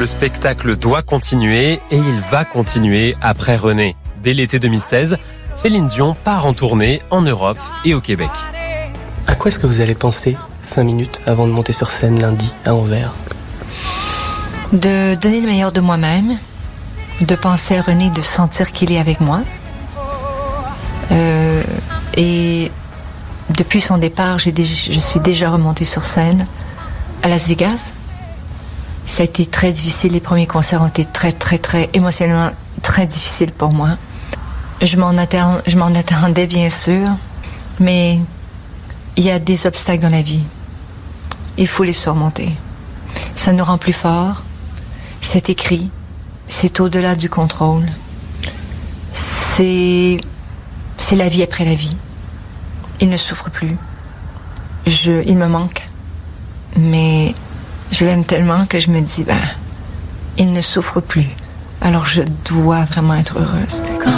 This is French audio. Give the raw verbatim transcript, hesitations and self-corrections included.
spectacle doit continuer et il va continuer après René. Dès l'été deux mille seize, Céline Dion part en tournée en Europe et au Québec. À quoi est-ce que vous allez penser cinq minutes avant de monter sur scène lundi à Anvers? De donner le meilleur de moi-même, de penser à René, de sentir qu'il est avec moi. Euh, et depuis son départ, j'ai déjà, je suis déjà remontée sur scène à Las Vegas. Ça a été très difficile. Les premiers concerts ont été très, très, très émotionnellement très difficiles pour moi. Je m'en attend, je m'en attendais bien sûr, mais il y a des obstacles dans la vie. Il faut les surmonter. Ça nous rend plus forts. C'est écrit. C'est au-delà du contrôle. C'est, c'est la vie après la vie. Il ne souffre plus. Je, il me manque. Mais je l'aime tellement que je me dis, ben, il ne souffre plus. Alors je dois vraiment être heureuse. Quand